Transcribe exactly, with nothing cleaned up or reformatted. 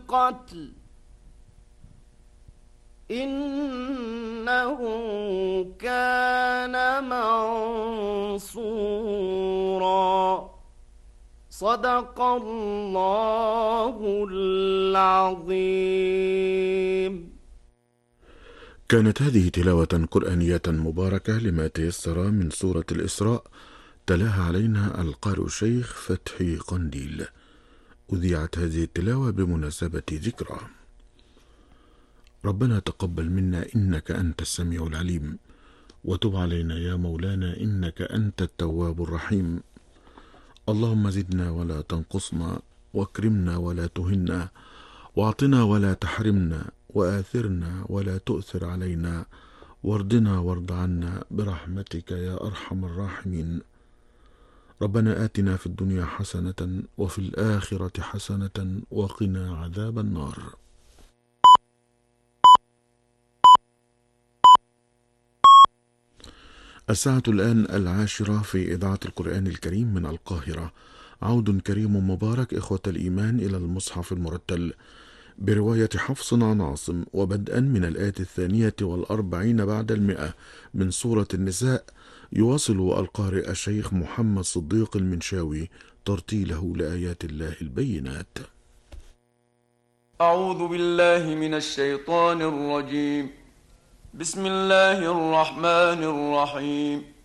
القتل إنه كان منصورا. صدق الله العظيم. كانت هذه تلاوة قرآنية مباركة لما تيسر من سورة الإسراء، تلاها علينا القارئ الشيخ فتحي قنديل. أذيعت هذه التلاوة بمناسبة ذكرى. ربنا تقبل منا إنك أنت السميع العليم، وتب علينا يا مولانا إنك أنت التواب الرحيم. اللهم زدنا ولا تنقصنا، واكرمنا ولا تهنا، واعطنا ولا تحرمنا، وآثرنا ولا تؤثر علينا، وارضنا وارض عنا برحمتك يا أرحم الراحمين. ربنا آتنا في الدنيا حسنة وفي الآخرة حسنة وقنا عذاب النار. الساعة الآن العاشرة في إذاعة القرآن الكريم من القاهرة. عود كريم مبارك إخوة الإيمان إلى المصحف المرتل برواية حفص عن عاصم، وبدءا من الآية الثانية والأربعين بعد المئة من سورة النساء، يواصل القارئ الشيخ محمد صديق المنشاوي ترتيله لآيات الله البينات. أعوذ بالله من الشيطان الرجيم. بسم الله الرحمن الرحيم.